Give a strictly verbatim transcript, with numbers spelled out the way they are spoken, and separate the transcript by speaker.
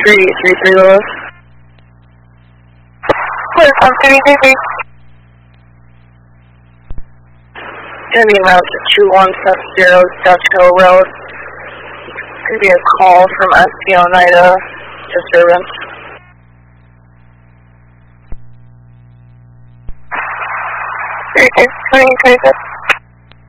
Speaker 1: three three three Lewis.
Speaker 2: Lewis, I'm three three three.
Speaker 1: Gonna be around to two one seven zero Dutch Hill Road. Gonna be a call from S P Oneida disturbance.
Speaker 2: three six twenty twenty six.